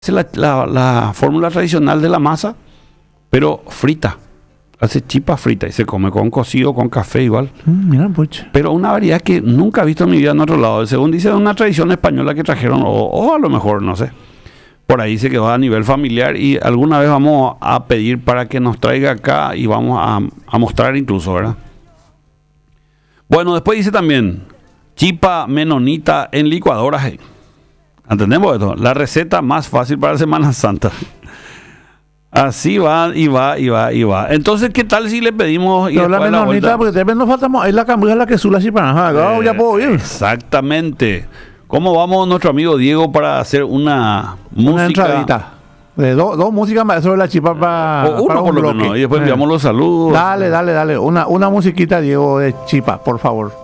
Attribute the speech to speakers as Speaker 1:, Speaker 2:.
Speaker 1: hace la fórmula tradicional de la masa, pero frita. Hace chipa frita y se come con cocido, con café igual.
Speaker 2: Mira, pucha.
Speaker 1: Pero una variedad que nunca he visto en mi vida en otro lado. Según dice, es una tradición española que trajeron, o a lo mejor, no sé. Por ahí se quedó a nivel familiar y alguna vez vamos a pedir para que nos traiga acá y vamos a mostrar incluso, ¿verdad? Bueno, después dice también, chipa menonita en licuadoras. ¿Entendemos esto? La receta más fácil para Semana Santa. Así va y va y va y va. Entonces, ¿qué tal si le pedimos? Y
Speaker 2: Pero la
Speaker 1: después la
Speaker 2: menonita,
Speaker 1: vuelta?
Speaker 2: porque también nos faltamos. Ahí la cambuja la que sula así para ya puedo ir.
Speaker 1: Exactamente. ¿Cómo vamos nuestro amigo Diego para hacer una música?
Speaker 2: Una entradita. De dos músicas más sobre la chipa para.
Speaker 1: O uno por lo menos. Y después enviamos los saludos.
Speaker 2: Dale. Una musiquita, Diego, de chipa, por favor.